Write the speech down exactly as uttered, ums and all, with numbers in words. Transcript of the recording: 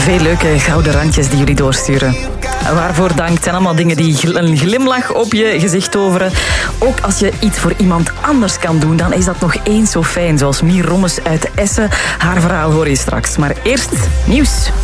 Veel leuke gouden randjes die jullie doorsturen. Waarvoor dank. Het zijn allemaal dingen die een glimlach op je gezicht toveren. Ook als je iets voor iemand anders kan doen, dan is dat nog eens zo fijn. Zoals Mier Rommes uit Essen. Haar verhaal hoor je straks. Maar eerst nieuws.